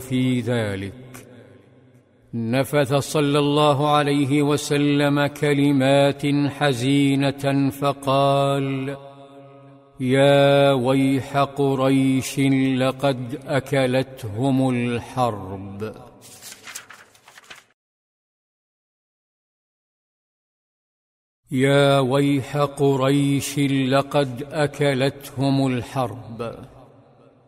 في ذلك. نفث صلى الله عليه وسلم كلمات حزينة فقال: يا ويح قريش لقد أكلتهم الحرب. يا ويح قريش لقد أكلتهم الحرب.